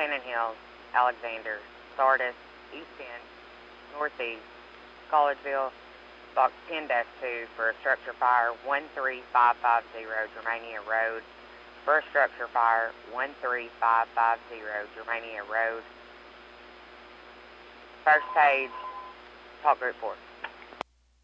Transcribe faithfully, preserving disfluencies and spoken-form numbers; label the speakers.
Speaker 1: Shannon Hills, Alexander, Sardis, East End, Northeast, Collegeville, Box ten dash two for a structure fire one three five five zero Germania Road. First structure fire one three five five zero Germania Road. First page, Talk Group four.